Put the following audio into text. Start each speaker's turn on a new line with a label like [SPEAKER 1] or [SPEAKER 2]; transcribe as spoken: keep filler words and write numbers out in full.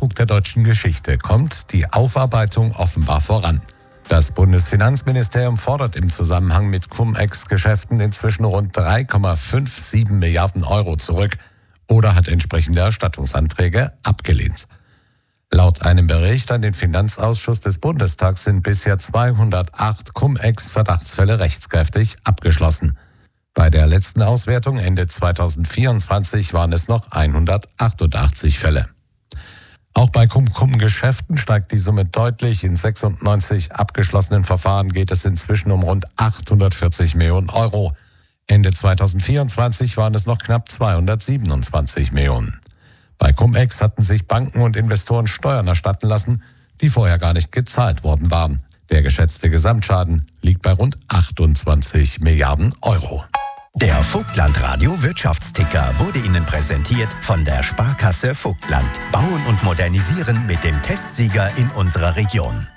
[SPEAKER 1] Nachdruck der deutschen Geschichte kommt die Aufarbeitung offenbar voran. Das Bundesfinanzministerium fordert im Zusammenhang mit Cum-Ex-Geschäften inzwischen rund drei Komma siebenundfünfzig Milliarden Euro zurück oder hat entsprechende Erstattungsanträge abgelehnt. Laut einem Bericht an den Finanzausschuss des Bundestags sind bisher zweihundertacht Cum-Ex-Verdachtsfälle rechtskräftig abgeschlossen. Bei der letzten Auswertung Ende zweitausendvierundzwanzig waren es noch hundertachtundachtzig Fälle. Auch bei Cum-Cum-Geschäften steigt die Summe deutlich. In sechsundneunzig abgeschlossenen Verfahren geht es inzwischen um rund achthundertvierzig Millionen Euro. Ende zweitausendvierundzwanzig waren es noch knapp zweihundertsiebenundzwanzig Millionen. Bei Cum-Ex hatten sich Banken und Investoren Steuern erstatten lassen, die vorher gar nicht gezahlt worden waren. Der geschätzte Gesamtschaden liegt bei rund achtundzwanzig Milliarden Euro.
[SPEAKER 2] Der Vogtland-Radio Wirtschaftsticker wurde Ihnen präsentiert von der Sparkasse Vogtland. Bauen und modernisieren mit dem Testsieger in unserer Region.